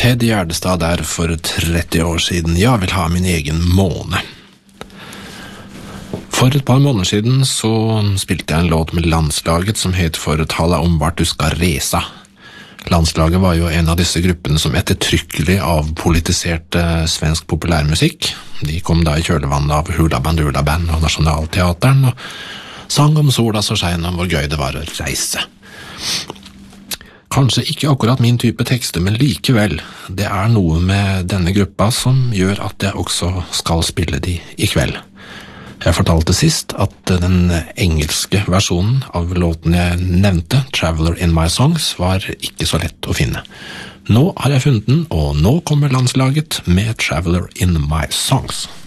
Ted Gärdestad der for 30 år siden. Jeg vil ha min egen måne. For et par måneder siden så spilte jeg en låt med landslaget som het For tala om vart du skal resa. Landslaget var jo en av disse gruppene som ettertrykkelig avpolitiserte svensk populærmusikk. De kom da i kjølvannet av Hula Bandula Band og Nationalteatern og sang om sola så skjein om hvor gøy det var å reise. Kanskje ikke akkurat min type tekster, men likevel, det er noe med denne gruppa som gjør at jeg også skal spille de i kveld. Jeg fortalte sist at den engelske versjonen av låten jeg nevnte, Traveler in My Songs, var ikke så lett å finne. Nå har jeg funnet den, og nå kommer landslaget med Traveler in My Songs.